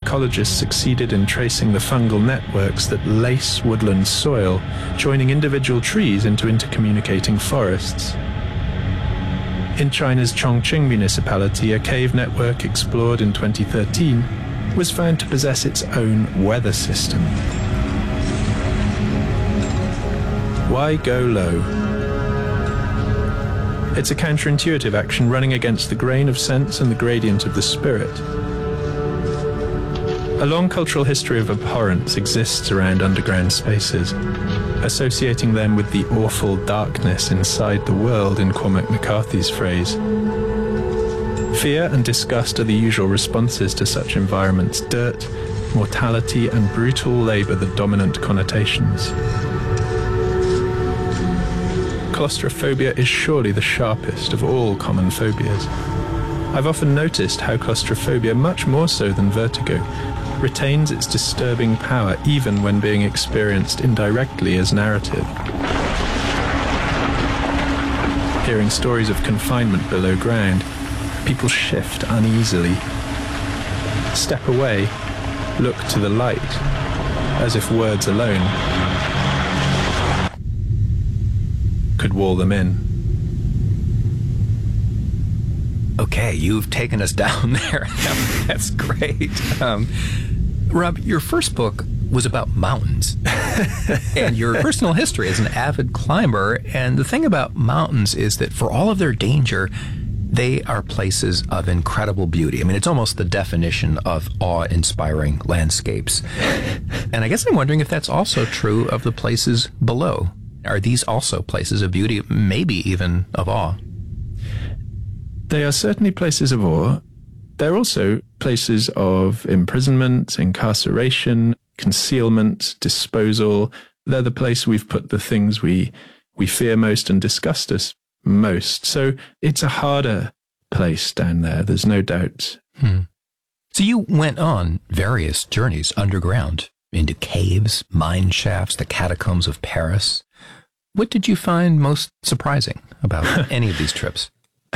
ecologists succeeded in tracing the fungal networks that lace woodland soil, joining individual trees into intercommunicating forests. In China's Chongqing municipality, a cave network explored in 2013 was found to possess its own weather system. Why go low? It's a counterintuitive action running against the grain of sense and the gradient of the spirit. A long cultural history of abhorrence exists around underground spaces, associating them with the awful darkness inside the world, in Cormac McCarthy's phrase. Fear and disgust are the usual responses to such environments. Dirt, mortality, and brutal labour the dominant connotations. Claustrophobia is surely the sharpest of all common phobias. I've often noticed how claustrophobia, much more so than vertigo, retains its disturbing power even when being experienced indirectly as narrative. Hearing stories of confinement below ground, people shift uneasily, step away, look to the light, as if words alone could wall them in. Okay, you've taken us down there. That's great. Rob, your first book was about mountains and your personal history as an avid climber. And the thing about mountains is that for all of their danger, they are places of incredible beauty. I mean, it's almost the definition of awe-inspiring landscapes. And I guess I'm wondering if that's also true of the places below. Are these also places of beauty, maybe even of awe? They are certainly places of awe. They're also places of imprisonment, incarceration, concealment, disposal. They're the place we've put the things we fear most and disgust us most. So it's a harder place down there, there's no doubt. So you went on various journeys underground, into caves, mine shafts, the catacombs of Paris. What did you find most surprising about any of these trips?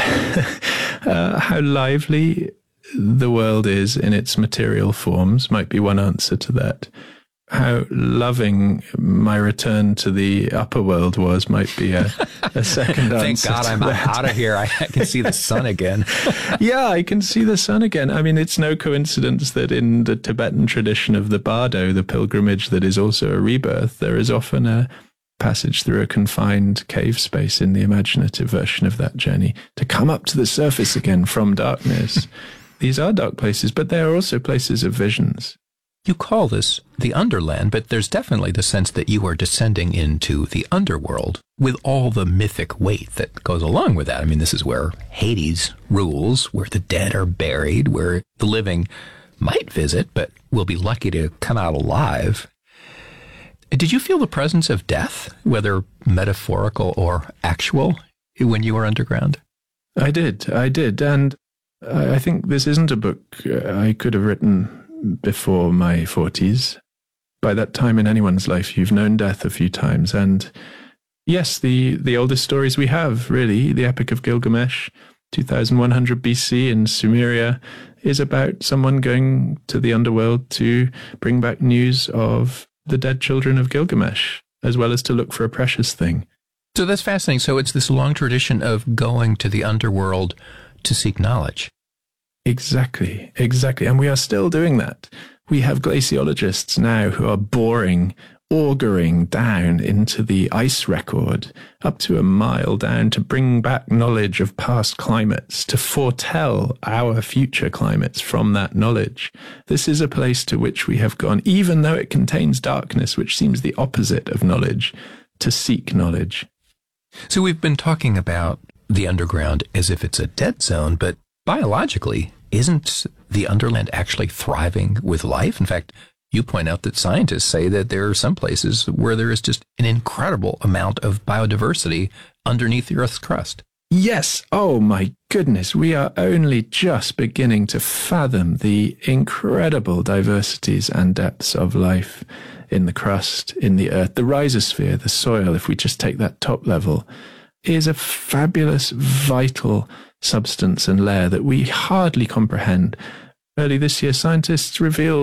How lively the world is in its material forms might be one answer to that. How loving my return to the upper world was might be a second answer. Thank God I'm out of here. I can see the sun again. Yeah, I can see the sun again. I mean, it's no coincidence that in the Tibetan tradition of the Bardo, the pilgrimage that is also a rebirth, there is often a passage through a confined cave space in the imaginative version of that journey to come up to the surface again from darkness. These are dark places, but they are also places of visions. You call this the Underland, but there's definitely the sense that you are descending into the underworld with all the mythic weight that goes along with that. I mean, this is where Hades rules, where the dead are buried, where the living might visit, but will be lucky to come out alive. Did you feel the presence of death, whether metaphorical or actual, when you were underground? I did. And I think this isn't a book I could have written before my 40s. By that time in anyone's life, you've known death a few times. And yes, the oldest stories we have, really, the Epic of Gilgamesh, 2100 BC in Sumeria, is about someone going to the underworld to bring back news of the dead children of Gilgamesh, as well as to look for a precious thing. So that's fascinating. So it's this long tradition of going to the underworld to seek knowledge. Exactly. And we are still doing that. We have glaciologists now who are auguring down into the ice record, up to a mile down, to bring back knowledge of past climates, to foretell our future climates from that knowledge. This is a place to which we have gone, even though it contains darkness, which seems the opposite of knowledge, to seek knowledge. So we've been talking about the underground as if it's a dead zone, but biologically, isn't the underland actually thriving with life? In fact, you point out that scientists say that there are some places where there is just an incredible amount of biodiversity underneath the Earth's crust. Yes. Oh, my goodness. We are only just beginning to fathom the incredible diversities and depths of life in the crust, in the Earth. The rhizosphere, the soil, if we just take that top level, is a fabulous, vital substance and layer that we hardly comprehend. Early this year, scientists revealed